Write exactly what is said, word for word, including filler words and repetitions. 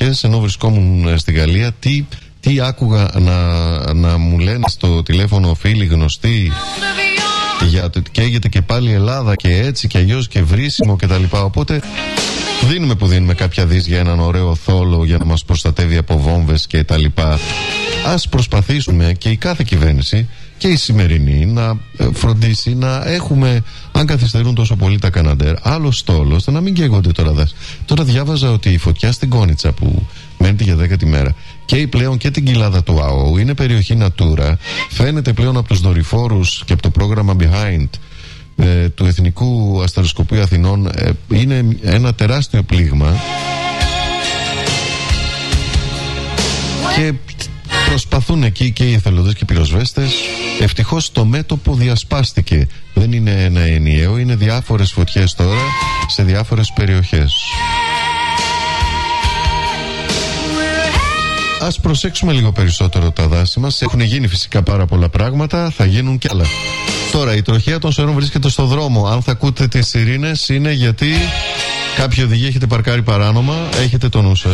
φωτιές ενώ βρισκόμουν στη Γαλλία. Τι, τι άκουγα να, να μου λένε στο τηλέφωνο φίλοι γνωστοί για το ότι καίγεται και πάλι η Ελλάδα και έτσι και αλλιώς και βρίσιμο και τα λοιπά. Οπότε δίνουμε που δίνουμε κάποια δις για έναν ωραίο θόλο για να μας προστατεύει από βόμβες και τα λοιπά. Ας προσπαθήσουμε και η κάθε κυβέρνηση και η σημερινή να φροντίσει να έχουμε, αν καθυστερούν τόσο πολύ τα Καναντέρ, άλλο στόλο ώστε να μην καίγονται τώρα δάση. Τώρα διάβαζα ότι η φωτιά στην Κόνιτσα που μένεται για δέκατη μέρα και πλέον και την κοιλάδα του ΑΟ είναι περιοχή Natura. Φαίνεται πλέον από τους δορυφόρους και από το πρόγραμμα Behind ε, του Εθνικού Αστεροσκοπείου Αθηνών, ε, είναι ένα τεράστιο πλήγμα και προσπαθούν εκεί και οι εθελοντές και οι πυροσβέστες. Ευτυχώς το μέτωπο διασπάστηκε. Δεν είναι ένα ενιαίο, είναι διάφορες φωτιές τώρα σε διάφορες περιοχές. Ας προσέξουμε λίγο περισσότερο τα δάση μας. Έχουν γίνει φυσικά πάρα πολλά πράγματα, θα γίνουν κι άλλα. Τώρα η τροχέα των Σερών βρίσκεται στο δρόμο. Αν θα ακούτε τις σιρήνες είναι γιατί κάποιοι οδηγοί έχετε παρκάρει παράνομα, έχετε το νου σας.